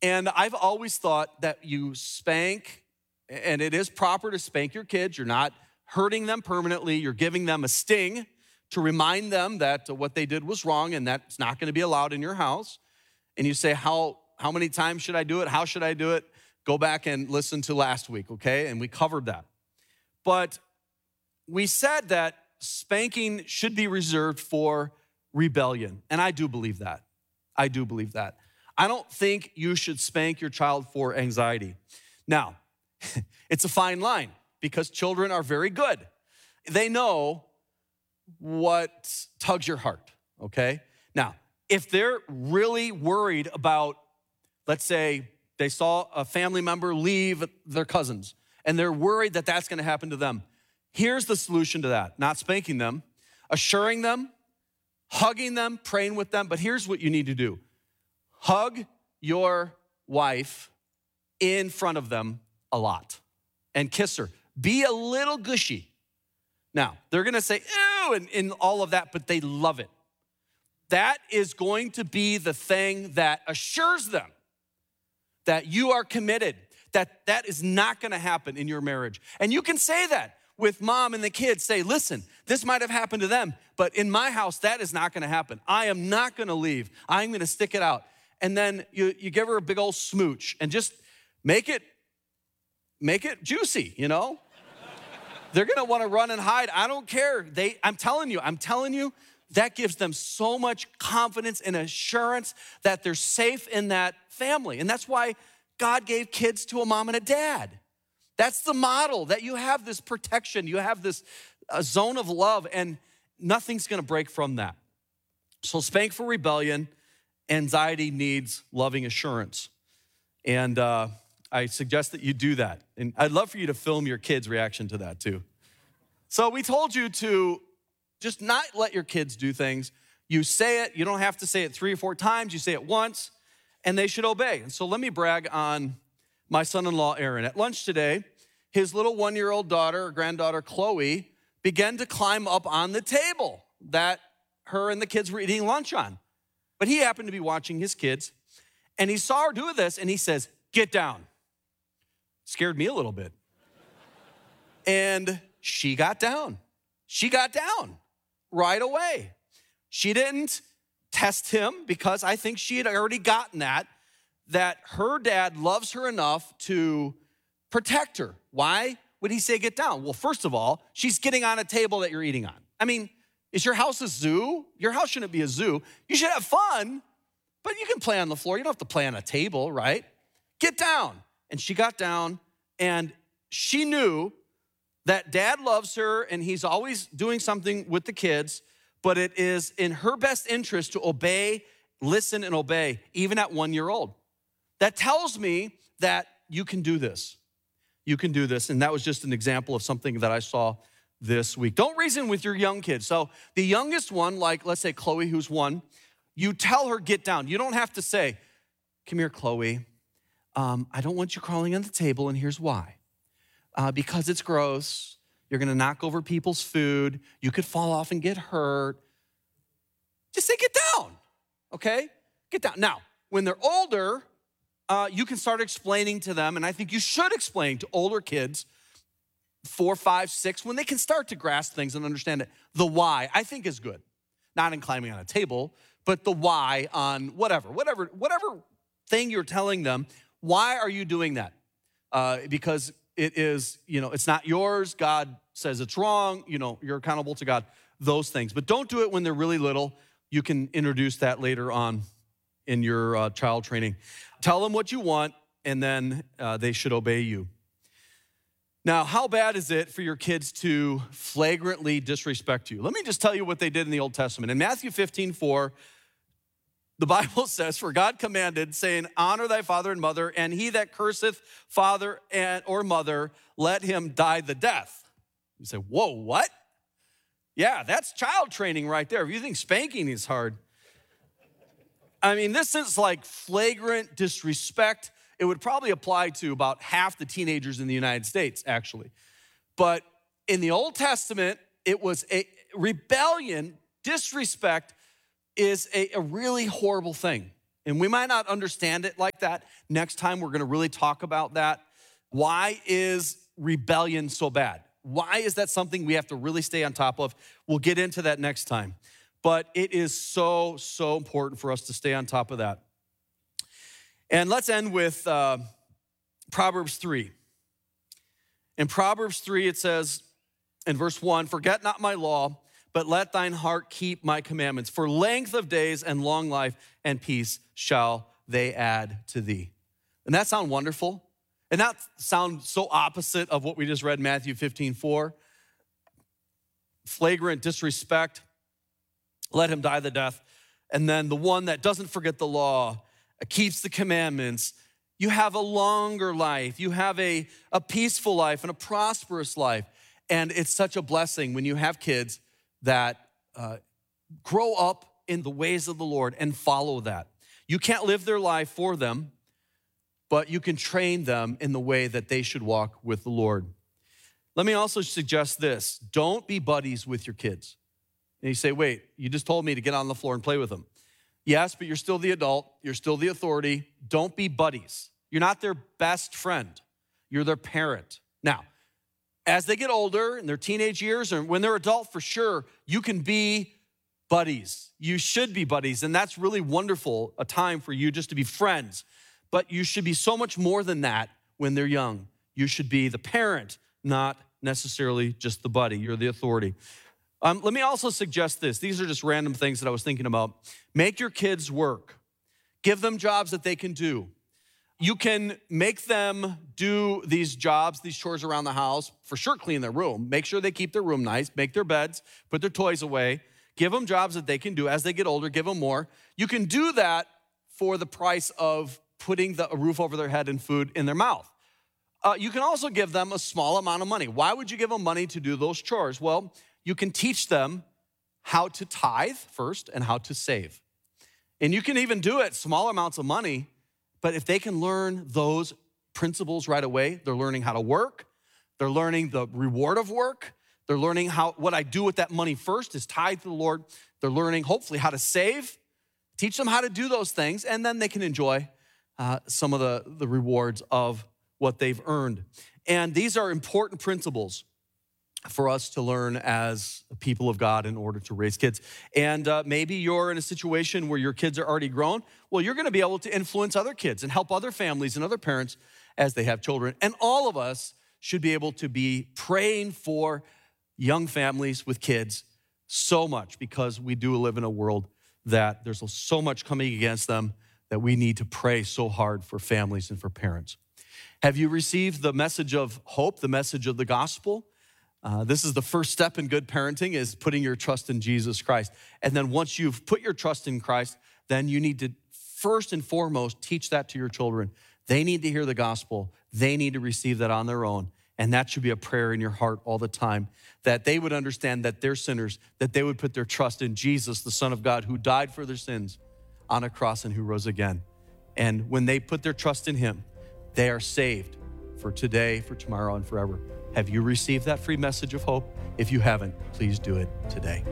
And I've always thought that you spank, and it is proper to spank your kids. You're not hurting them permanently. You're giving them a sting to remind them that what they did was wrong and that's not going to be allowed in your house. And you say, how many times should I do it? How should I do it? Go back and listen to last week, okay? And we covered that. But we said that spanking should be reserved for rebellion. And I do believe that. I do believe that. I don't think you should spank your child for anxiety. Now, it's a fine line because children are very good. They know what tugs your heart, okay? Now, if they're really worried about, let's say they saw a family member leave their cousins and they're worried that that's gonna happen to them, here's the solution to that. Not spanking them, assuring them, hugging them, praying with them, but here's what you need to do. Hug your wife in front of them a lot and kiss her. Be a little gushy. Now, they're gonna say, ew, and all of that, but they love it. That is going to be the thing that assures them that you are committed, that is not gonna happen in your marriage. And you can say that with mom and the kids. Say, listen, this might have happened to them, but in my house, that is not gonna happen. I am not gonna leave. I'm gonna stick it out. And then you give her a big old smooch and just make it juicy, you know? They're gonna wanna run and hide. I don't care. I'm telling you, that gives them so much confidence and assurance that they're safe in that family. And that's why God gave kids to a mom and a dad. That's the model, that you have this protection, you have this zone of love, and nothing's gonna break from that. So spank for rebellion. Anxiety needs loving assurance. And I suggest that you do that. And I'd love for you to film your kids' reaction to that too. So we told you to just not let your kids do things. You say it, you don't have to say it 3 or 4 times, you say it once, and they should obey. And so let me brag on my son-in-law, Aaron. At lunch today, his little 1-year-old daughter, or granddaughter, Chloe, began to climb up on the table that her and the kids were eating lunch on. But he happened to be watching his kids, and he saw her do this, and he says, "Get down." Scared me a little bit. And she got down. She got down right away. She didn't test him because I think she had already gotten that her dad loves her enough to protect her. Why would he say get down? Well, first of all, she's getting on a table that you're eating on. I mean, is your house a zoo? Your house shouldn't be a zoo. You should have fun, but you can play on the floor. You don't have to play on a table, right? Get down. And she got down, and she knew that dad loves her, and he's always doing something with the kids, but it is in her best interest to obey, listen, and obey, even at 1 year old. That tells me that you can do this. You can do this, and that was just an example of something that I saw this week. Don't reason with your young kids. So the youngest one, like let's say Chloe, who's 1, you tell her get down. You don't have to say, "Come here, Chloe. I don't want you crawling on the table, and here's why. Because it's gross. You're gonna knock over people's food. You could fall off and get hurt." Just say get down, okay? Get down. Now, when they're older, you can start explaining to them, and I think you should explain to older kids, 4, 5, 6, when they can start to grasp things and understand it. The why, I think, is good. Not in climbing on a table, but the why on whatever thing you're telling them. Why are you doing that? Because it is, it's not yours. God says it's wrong. You're accountable to God, those things. But don't do it when they're really little. You can introduce that later on in your child training. Tell them what you want, and then they should obey you. Now, how bad is it for your kids to flagrantly disrespect you? Let me just tell you what they did in the Old Testament. In Matthew 15:4, the Bible says, "For God commanded, saying, honor thy father and mother, and he that curseth father or mother, let him die the death." You say, whoa, what? Yeah, that's child training right there. If you think spanking is hard. I mean, this is like flagrant disrespect. It would probably apply to about half the teenagers in the United States, actually. But in the Old Testament, it was a rebellion. Disrespect is a really horrible thing. And we might not understand it like that. Next time, we're gonna really talk about that. Why is rebellion so bad? Why is that something we have to really stay on top of? We'll get into that next time. But it is so, so important for us to stay on top of that. And let's end with Proverbs 3. In Proverbs 3, it says in verse 1, "Forget not my law, but let thine heart keep my commandments. For length of days and long life and peace shall they add to thee." And that sound wonderful? And that sound so opposite of what we just read in Matthew 15:4? Flagrant disrespect, let him die the death. And then the one that doesn't forget the law, keeps the commandments, you have a longer life. You have a peaceful life and a prosperous life. And it's such a blessing when you have kids that grow up in the ways of the Lord and follow that. You can't live their life for them, but you can train them in the way that they should walk with the Lord. Let me also suggest this. Don't be buddies with your kids. And you say, wait, you just told me to get on the floor and play with them. Yes, but you're still the adult. You're still the authority. Don't be buddies. You're not their best friend. You're their parent. Now, as they get older in their teenage years or when they're adult, for sure, you can be buddies. You should be buddies. And that's really wonderful, a time for you just to be friends. But you should be so much more than that when they're young. You should be the parent, not necessarily just the buddy. You're the authority. Let me also suggest this. These are just random things that I was thinking about. Make your kids work. Give them jobs that they can do. You can make them do these jobs, these chores around the house. For sure, clean their room. Make sure they keep their room nice. Make their beds. Put their toys away. Give them jobs that they can do. As they get older, give them more. You can do that for the price of putting a roof over their head and food in their mouth. You can also give them a small amount of money. Why would you give them money to do those chores? Well, you can teach them how to tithe first and how to save. And you can even do it small amounts of money, but if they can learn those principles right away, they're learning how to work, they're learning the reward of work, they're learning what I do with that money first is tithe to the Lord. They're learning hopefully how to save. Teach them how to do those things, and then they can enjoy some of the rewards of what they've earned. And these are important principles for us to learn as a people of God in order to raise kids. And maybe you're in a situation where your kids are already grown. Well, you're gonna be able to influence other kids and help other families and other parents as they have children. And all of us should be able to be praying for young families with kids so much, because we do live in a world that there's so much coming against them that we need to pray so hard for families and for parents. Have you received the message of hope, the message of the gospel? This is the first step in good parenting, is putting your trust in Jesus Christ. And then once you've put your trust in Christ, then you need to first and foremost teach that to your children. They need to hear the gospel. They need to receive that on their own. And that should be a prayer in your heart all the time, that they would understand that they're sinners, that they would put their trust in Jesus, the Son of God, who died for their sins on a cross and who rose again. And when they put their trust in him, they are saved for today, for tomorrow, and forever. Have you received that free message of hope? If you haven't, please do it today.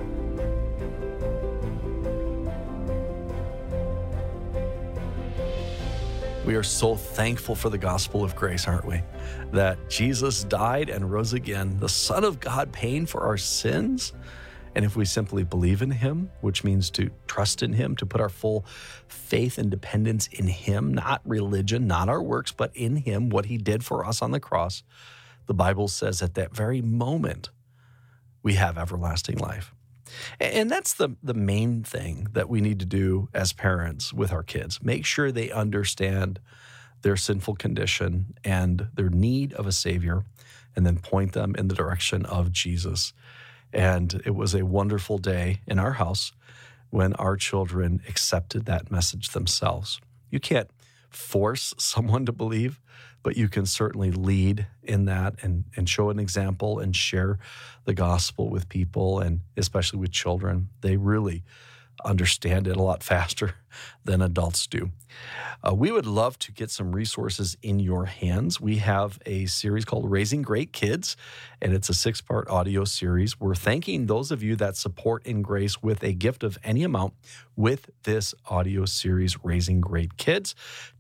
We are so thankful for the gospel of grace, aren't we? That Jesus died and rose again, the Son of God paying for our sins. And if we simply believe in him, which means to trust in him, to put our full faith and dependence in him, not religion, not our works, but in him, what he did for us on the cross, the Bible says at that very moment, we have everlasting life. And that's the main thing that we need to do as parents with our kids. Make sure they understand their sinful condition and their need of a Savior, and then point them in the direction of Jesus. And it was a wonderful day in our house when our children accepted that message themselves. You can't force someone to believe, but you can certainly lead in that and show an example and share the gospel with people, and especially with children. They really understand it a lot faster than adults do. We would love to get some resources in your hands. We have a series called Raising Great Kids, and it's a 6-part audio series. We're thanking those of you that support in grace with a gift of any amount with this audio series, Raising Great Kids.